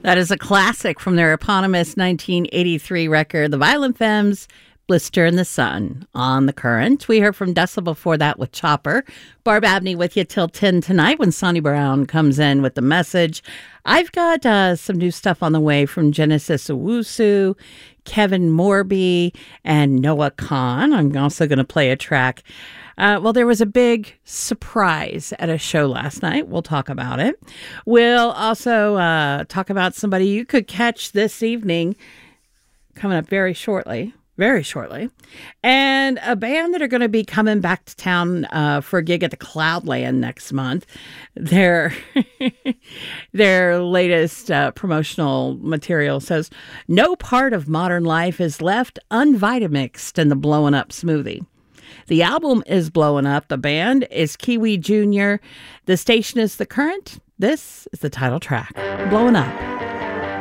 That is a classic from their eponymous 1983 record, The Violent Femmes, Blister in the Sun. On The Current, we heard from Dessa before that with Chopper. Barb Abney with you till 10 tonight when Sonny Brown comes in with the message. I've got some new stuff on the way from Genesis Owusu, Kevin Morby, and Noah Khan. I'm also going to play a track. Well, there was a big surprise at a show last night. We'll talk about it. We'll also talk about somebody you could catch this evening coming up very shortly. And a band that are going to be coming back to town for a gig at the Cloudland next month. Their latest promotional material says, "No part of modern life is left unvitamixed in the Blowin' Up smoothie." The album is blowing up. The band is Kiwi Jr. The station is The Current. This is the title track, Blowin' Up.